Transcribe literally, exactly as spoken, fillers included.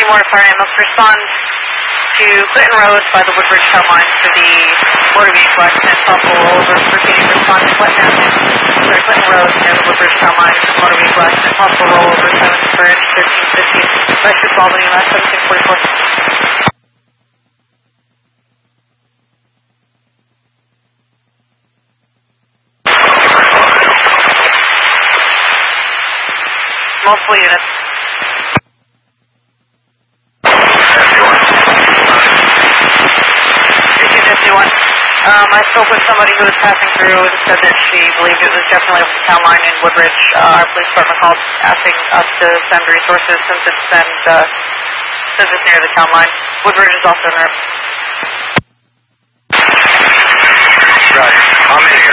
Seymour Fire Ambulance, respond to Clinton Road by the Woodbridge town line for the motor vehicle accident, possible rollover. Repeating, respond to Clinton Avenue, sorry, Clinton Road near the Woodbridge town line for the motor vehicle accident, possible rollover, seven Bridge, thirteen fifteen, West Albany, U S seventeen forty-four. Multiple units. fifty fifty-one. Um, I spoke with somebody who was passing through and said that she believed it was definitely over the town line in Woodbridge. Uh, our police department called asking us to send resources since it's, send, uh, since it's near the town line. Woodbridge is also in there. Right. How many